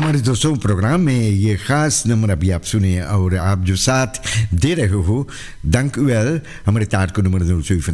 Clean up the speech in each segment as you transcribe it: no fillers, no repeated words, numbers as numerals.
हमारे दोस्तों प्रोग्राम में ये ख़ास नंबर अभी आप सुने और आप जो साथ दे रहे हो dankjewel हमारे तार को नंबर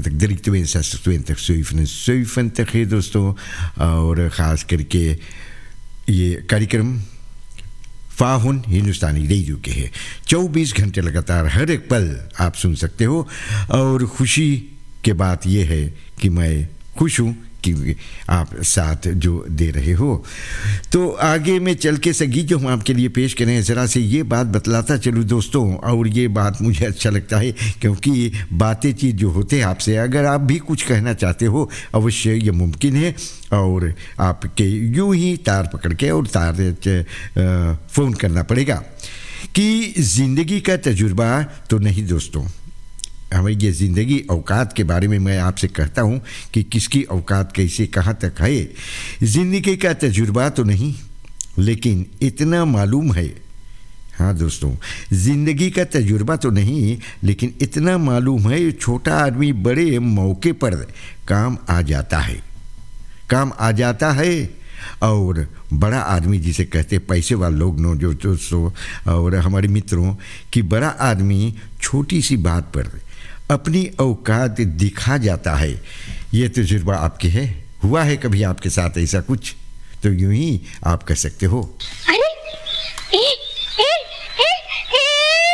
070 है दोस्तों और ख़ास करके ये कार्यक्रम फाहुन हिंदुस्तानी रेडियो के है 24 घंटे लगातार हर एक पल आप सुन सकते हो और खुशी के बात ये है कि मैं खुश हूँ कि आप साथ जो दे रहे हो। तो आगे में चल के संगीत जो हम आपके लिए पेश करें ज़रा से ये बात बतलाता चलूँ दोस्तों और ये बात मुझे अच्छा लगता है क्योंकि बातें चीज़ जो होते हैं आपसे अगर आप भी कुछ कहना चाहते हो अवश्य ये मुमकिन है और आपके यूं ही तार पकड़ के और तार फ़ोन करना पड़ेगा कि ज़िंदगी का तजुर्बा तो नहीं दोस्तों हमारी ये ज़िंदगी औकात के बारे में मैं आपसे कहता हूँ कि किसकी औकात कैसे कहाँ तक है। ज़िंदगी का तजुर्बा तो नहीं लेकिन इतना मालूम है, हाँ दोस्तों ज़िंदगी का तजुर्बा तो नहीं लेकिन इतना मालूम है छोटा आदमी बड़े मौके पर काम आ जाता है और बड़ा आदमी जिसे कहते पैसे वाले लोग नो जो दोस्तों और हमारे मित्रों कि बड़ा आदमी छोटी सी बात पर अपनी औकात दिखा जाता है। ये तजुर्बा आपके है, हुआ है कभी आपके साथ ऐसा कुछ? तो यूं ही आप कह सकते हो।